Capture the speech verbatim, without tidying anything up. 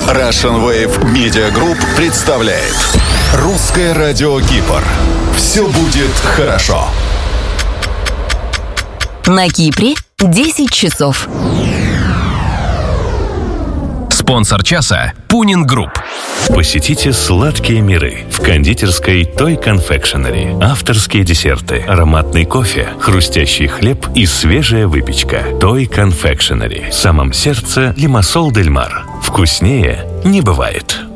Russian Wave Media Group представляет Русское радио Кипр. Все будет хорошо. На Кипре десять часов. Спонсор часа – Пунин Групп. Посетите сладкие миры в кондитерской Toy Confectionery. Авторские десерты, ароматный кофе, хрустящий хлеб и свежая выпечка. Toy Confectionery. В самом сердце Лимассол Дель Мар. Вкуснее не бывает.